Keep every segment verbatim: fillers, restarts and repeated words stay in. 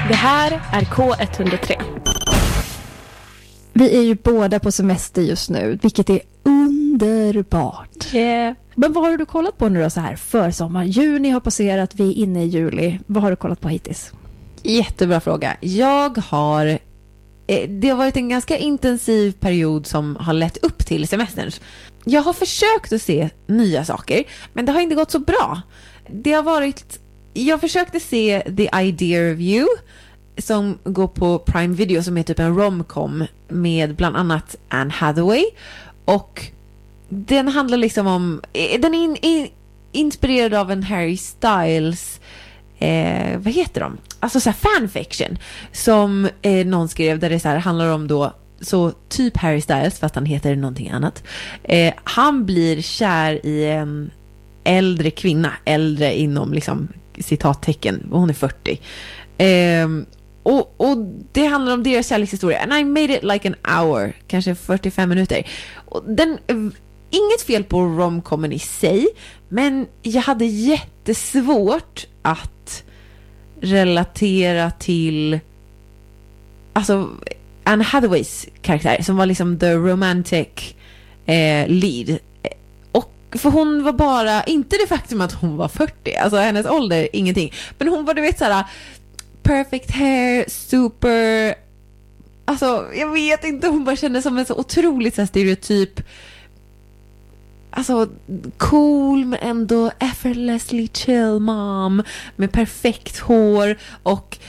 Det här är K ett noll tre. Vi är ju båda på semester just nu, vilket är underbart. Yeah. Men vad har du kollat på nu då så här för sommar? Juni har passerat, vi är inne i juli. Vad har du kollat på hittills? Jättebra fråga. Jag har... Det har varit en ganska intensiv period som har lett upp till semestern. Jag har försökt att se nya saker, men det har inte gått så bra. Det har varit... Jag försökte se The Idea of You som går på Prime Video, som är typ en romcom med bland annat Anne Hathaway. Och den handlar liksom om... Den är in, in, inspirerad av en Harry Styles... Eh, vad heter de? Alltså så här fanfiction som eh, någon skrev, där det så här handlar om då så typ Harry Styles fast han heter någonting annat. Eh, han blir kär i en äldre kvinna, äldre inom liksom citattecken, och hon är fyrtio. Eh, och, och det handlar om deras kärlekshistoria. And I made it like an hour, kanske fyrtiofem minuter. Och den... Inget fel på romcomen i sig, men jag hade jättesvårt att relatera till alltså Anne Hathaways karaktär som var liksom the romantic eh, lead. Och för hon var bara, inte det faktum att hon var fyrtio, alltså hennes ålder, ingenting, men hon var, du vet, såhär perfect hair, super, alltså jag vet inte, hon bara kändes som en så otroligt så här stereotyp, alltså cool men ändå effortlessly chill mom med perfekt hår och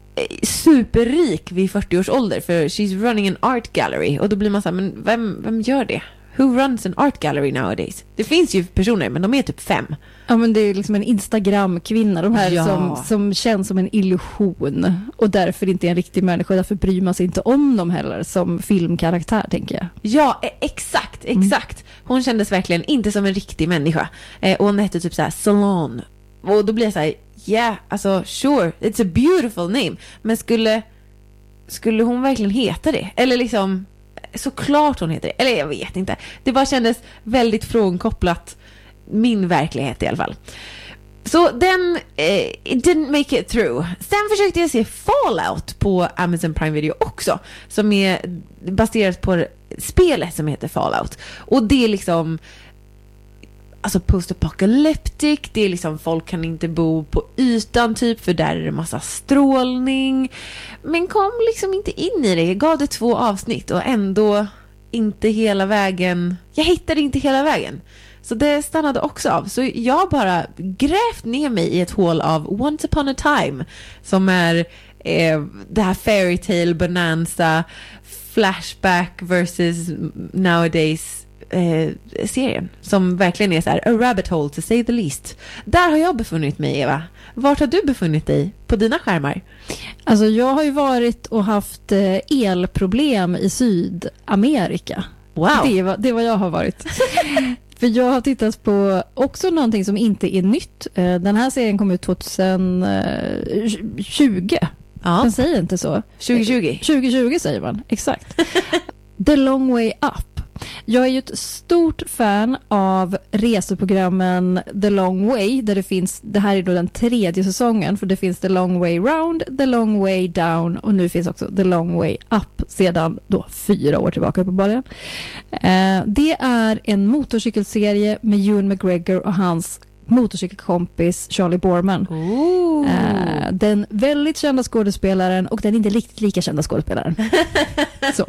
superrik vid fyrtio års ålder, för she's running an art gallery. Och då blir man så här, men vem, vem gör det? Who runs an art gallery nowadays? Det finns ju personer, men de är typ fem. Ja, men det är liksom en Instagram-kvinna, de här Ja. som, som känns som en illusion och därför inte är en riktig människa. Därför bryr man sig inte om dem heller som filmkaraktär, tänker jag. Ja, e- exakt, exakt. Hon kändes verkligen inte som en riktig människa. Eh, och hon hette typ så här Salon. Och då blir jag så här, yeah, alltså sure, it's a beautiful name. Men skulle skulle hon verkligen heta det? Eller liksom, såklart hon heter det. Eller jag vet inte. Det bara kändes väldigt frånkopplat min verklighet i alla fall. Så den eh, didn't make it through. Sen försökte jag se Fallout på Amazon Prime Video också, som är baserat på spelet som heter Fallout. Och det är liksom alltså post-apocalyptic, det är liksom folk kan inte bo på ytan typ, för där är det massa strålning. Men kom liksom inte in i det. Jag gav det två avsnitt och ändå inte hela vägen. Jag hittade inte hela vägen. Så det stannade också av. Så jag bara grävt ner mig i ett hål av Once upon a time, som är eh, det här fairy tale bonanza flashback versus nowadays eh, serien, som verkligen är så här a rabbit hole to say the least. Där har jag befunnit mig, Eva. Vart har du befunnit dig på dina skärmar? Alltså jag har ju varit och haft eh, elproblem i Sydamerika. Wow. Det var, det var jag har varit. För jag har tittat på också någonting som inte är nytt. Den här serien kom ut tjugohundratjugo. Ja. Den säger inte så. tjugo tjugo. tjugo tjugo säger man, exakt. The Long Way Up. Jag är ju ett stort fan av reseprogrammen The Long Way, där det finns, det här är då den tredje säsongen, för det finns The Long Way Round, The Long Way Down och nu finns också The Long Way Up sedan då fyra år tillbaka uppenbarligen. Eh, det är en motorcykelserie med Ewan McGregor och hans motorcykelkompis Charlie Boorman. Eh, den väldigt kända skådespelaren och den inte riktigt lika kända skådespelaren. Så.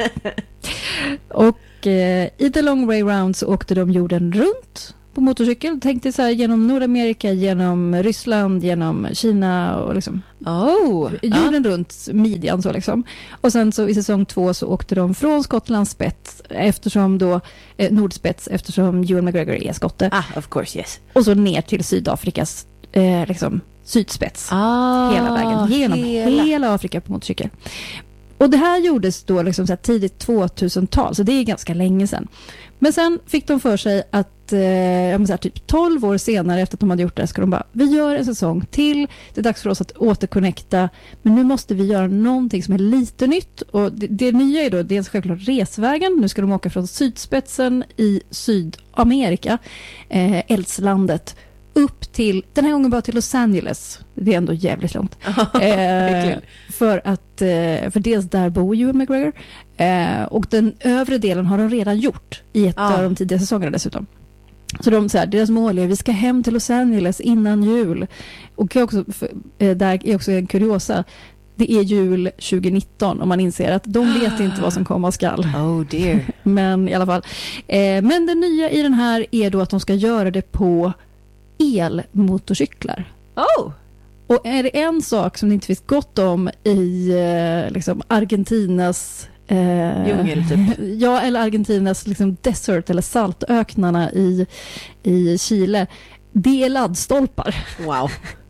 Och eh, i The Long Way Round så åkte de jorden runt på motorcykel. Tänkte så här genom Nordamerika, genom Ryssland, genom Kina och liksom oh, jorden ja. runt midjan så liksom. Och sen så i säsong två så åkte de från Skottlands spets, eftersom då eh, nordspets, eftersom Ewan McGregor är skotte. Ah, of course, yes. Och så ner till Sydafrikas eh, liksom sydspets. Ah, hela vägen genom hela. hela Afrika på motorcykel. Och det här gjordes då liksom så här tidigt tvåtusental, så det är ganska länge sedan. Men sen fick de för sig att eh, jag menar så här, typ tolv år senare efter att de hade gjort det, ska de bara, vi gör en säsong till, det är dags för oss att återconnecta, men nu måste vi göra någonting som är lite nytt. Och det, det nya är då, det är självklart resvägen. Nu ska de åka från sydspetsen i Sydamerika, eh, eldslandet, upp till, den här gången bara till Los Angeles. Det är ändå jävligt långt. eh, för att, eh, för dels där bor Ewan McGregor. Eh, och den övre delen har de redan gjort i ett ah. av de tidiga säsongerna dessutom. Så de säger, deras mål är vi ska hem till Los Angeles innan jul. Och också, för, eh, där är också en kuriosa. Det är jul tjugonitton och man inser att de vet inte vad som komma skall. Oh dear. Men i alla fall. Eh, men det nya i den här är då att de ska göra det på elmotorcyklar. Oh! Och är det en sak som det inte finns gott om i eh, liksom Argentinas eh, djungel typ. Ja, eller Argentinas liksom desert eller saltöknarna i, i Chile. Det är laddstolpar. Wow.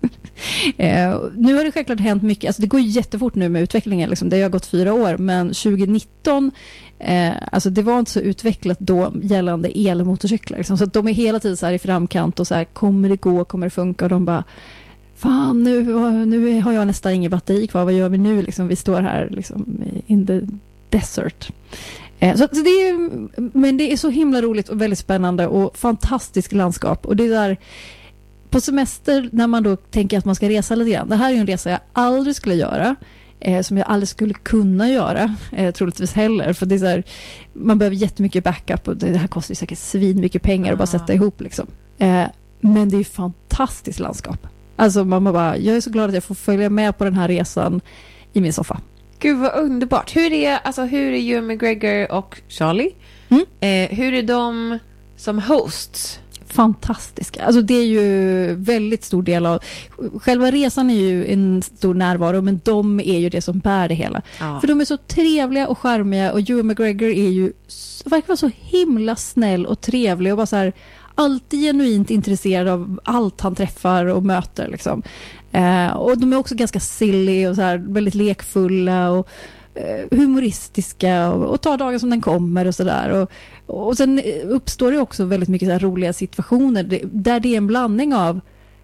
eh, nu har det självklart hänt mycket. Alltså det går jättefort nu med utvecklingen. Liksom. Det har gått fyra år. Men tjugonitton, eh, alltså det var inte så utvecklat då gällande elmotorcyklar. Liksom. Så att de är hela tiden så här i framkant och så här, kommer det gå, kommer det funka? Och de bara, fan nu, nu har jag nästan ingen batteri kvar. Vad gör vi nu? Liksom, vi står här liksom, in the desert. Så, så det är, men det är så himla roligt och väldigt spännande och fantastiskt landskap. Och det är där på semester när man då tänker att man ska resa lite grann. Det här är ju en resa jag aldrig skulle göra. Eh, som jag aldrig skulle kunna göra. Eh, troligtvis heller. För det är så här, man behöver jättemycket backup och det här kostar ju säkert svin mycket pengar att bara sätta ihop liksom. Eh, men det är ju fantastiskt landskap. Alltså man bara, jag är så glad att jag får följa med på den här resan i min soffa. Gud vad underbart. Hur är, alltså, hur är Ewan McGregor och Charlie? Mm. Eh, hur är de som hosts? Fantastiska. Alltså det är ju väldigt stor del av... Själva resan är ju en stor närvaro, men de är ju det som bär det hela. Ja. För de är så trevliga och charmiga och Ewan McGregor är ju verkar vara så himla snäll och trevlig och bara så här alltid genuint intresserad av allt han träffar och möter liksom. Eh, och de är också ganska silly och så här väldigt lekfulla och eh, humoristiska och, och tar dagen som den kommer och sådär. Och, och sen uppstår det också väldigt mycket så här roliga situationer det, där det är en blandning av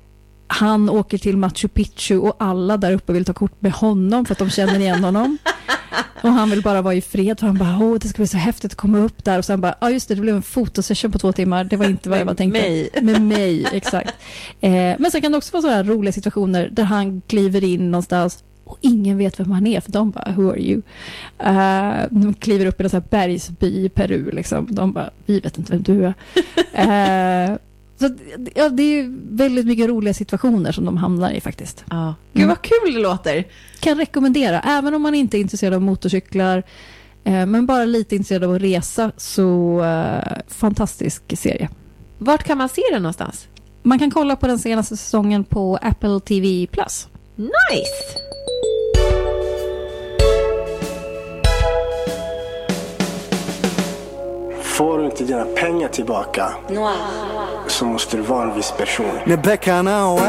han åker till Machu Picchu och alla där uppe vill ta kort med honom för att de känner igen honom. Och han vill bara vara i fred. Och han bara, åh det ska bli så häftigt att komma upp där. Och sen bara, ja just det, det blev en fotosession på två timmar. Det var inte vad jag var tänkt. Med mig. Med mig, exakt. Eh, men sen kan det också vara så här roliga situationer där han kliver in någonstans och ingen vet vem han är. För de bara, who are you? Uh, de kliver upp i en sån här bergsby i Peru. Liksom. De bara, vi vet inte vem du är. Uh, Så, ja, det är väldigt mycket roliga situationer som de hamnar i faktiskt. Ja. Gud vad kul det låter. Kan rekommendera, även om man inte är intresserad av motorcyklar eh, men bara lite intresserad av att resa, så eh, fantastisk serie. Vart kan man se den någonstans? Man kan kolla på den senaste säsongen på Apple T V plus. Nice! Får du inte dina pengar tillbaka så måste du vara en viss person.